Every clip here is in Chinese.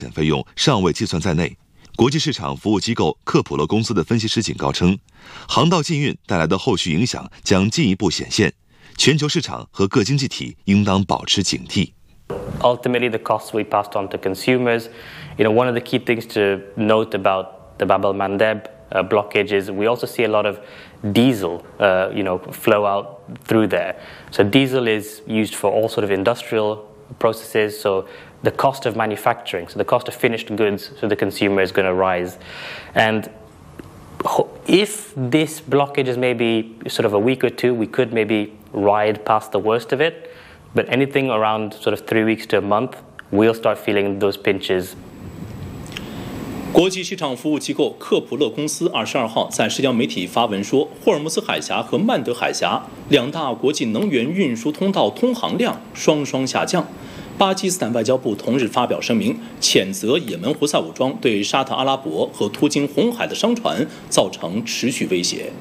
费用尚未计算在内。国际市场服务机构克普勒公司的分析师警告称，航道禁运带来的后续影响将进一步显现，全球市场和各经济体应当保持警惕。 Ultimately, the costs we passed on to consumers. One of the key things to note about the Bab el-Mandeb blockage is we also see a lot of diesel, flow out through there. So diesel is used for all sort of industrial processes. So the cost of manufacturing, so the cost of finished goods to the consumer is going to rise. And if this blockage is maybe sort of a week or two, we could maybe ride past the worst of it. But anything around sort of 3 weeks to a month, we'll start feeling those pinches. 国际市场服务机构克普勒公司22号在社交媒体发文说，霍尔木兹海峡和曼德海峡两大国际能源运输通道通航量双双下降。巴基斯坦外交部同日发表声明，谴责也门胡塞武装对沙特阿拉伯和途经红海的商船造成持续威胁。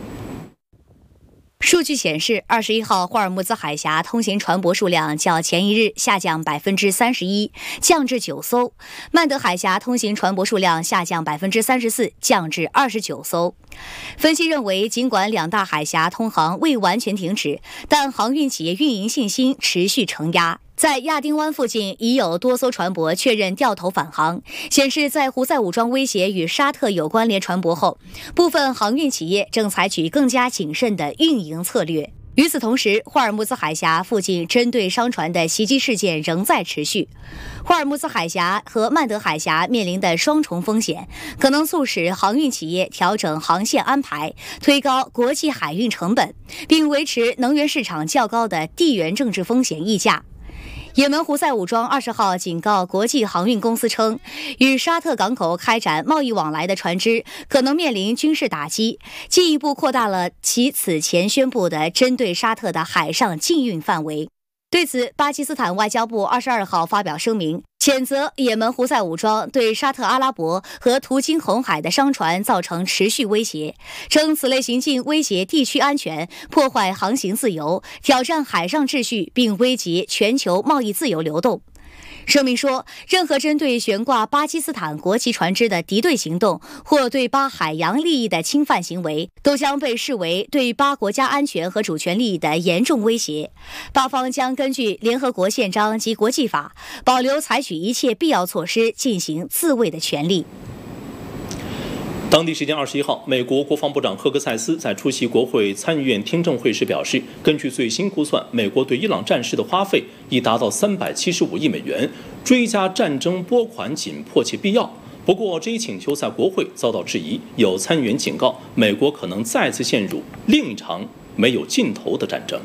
数据显示，21号霍尔木兹海峡通行船舶数量较前一日下降31%，降至9艘；曼德海峡通行船舶数量下降34%，降至29艘。分析认为，尽管两大海峡通航未完全停止，但航运企业运营信心持续承压。在亚丁湾附近已有多艘船舶确认掉头返航，显示在胡塞武装威胁与沙特有关联船舶后，部分航运企业正采取更加谨慎的运营策略。与此同时，霍尔木兹海峡附近针对商船的袭击事件仍在持续。霍尔木兹海峡和曼德海峡面临的双重风险，可能促使航运企业调整航线安排，推高国际海运成本，并维持能源市场较高的地缘政治风险溢价。也门胡塞武装20号警告国际航运公司称，与沙特港口开展贸易往来的船只可能面临军事打击，进一步扩大了其此前宣布的针对沙特的海上禁运范围。对此，巴基斯坦外交部22号发表声明，谴责也门胡塞武装对沙特阿拉伯和途经红海的商船造成持续威胁，称此类行径威胁地区安全，破坏航行自由，挑战海上秩序，并危及全球贸易自由流动。声明说，任何针对悬挂巴基斯坦国旗船只的敌对行动或对巴海洋利益的侵犯行为，都将被视为对巴国家安全和主权利益的严重威胁。巴方将根据联合国宪章及国际法，保留采取一切必要措施进行自卫的权利。 当地时间21号，美国国防部长赫格塞斯在出席国会参议院听证会时表示，根据最新估算，美国对伊朗战事的花费已达到375亿美元，追加战争拨款紧迫且必要。不过，这一请求在国会遭到质疑，有参议员警告，美国可能再次陷入另一场没有尽头的战争。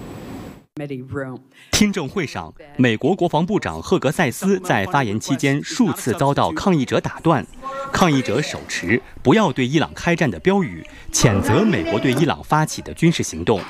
听证会上，美国国防部长赫格塞斯在发言期间数次遭到抗议者打断。抗议者手持“不要对伊朗开战”的标语，谴责美国对伊朗发起的军事行动。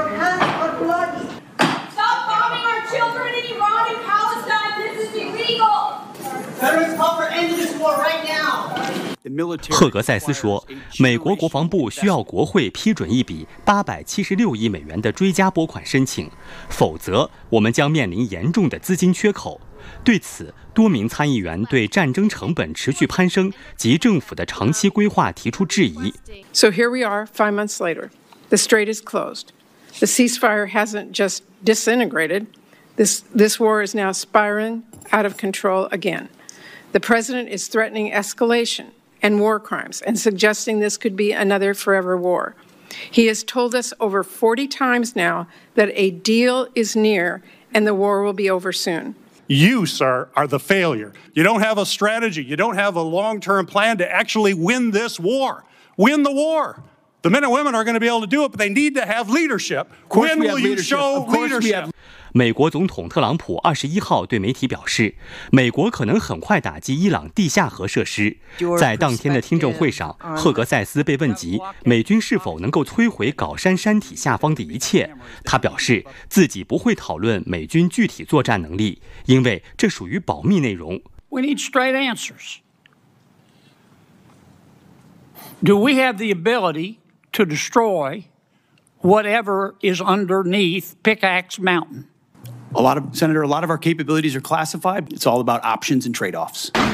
赫格塞斯说，美国国防部需要国会批准一笔876亿美元的追加拨款申请，否则我们将面临严重的资金缺口。对此，多名参议员对战争成本持续攀升及政府的长期规划提出质疑。 So here we are, 5 months later. The strait is closed. The ceasefire hasn't just disintegrated. This war is now spiraling out of control again. The president is threatening escalation and war crimes and suggesting this could be another forever war. He has told us over 40 times now that a deal is near and the war will be over soon. You, sir, are the failure. You don't have a strategy. You don't have a long-term plan to actually win this war. Win the war. The men and women are going to be able to do it, but they need to have leadership. When will you show leadership? 美国总统特朗普21号对媒体表示，美国可能很快打击伊朗地下核设施。在当天的听证会上，赫格塞斯被问及美军是否能够摧毁皋山山体下方的一切，他表示自己不会讨论美军具体作战能力，因为这属于保密内容。 We need straight answers. Do we have the ability to destroy whatever is underneath Pickaxe Mountain? Senator, a lot of our capabilities are classified. It's all about options and trade-offs.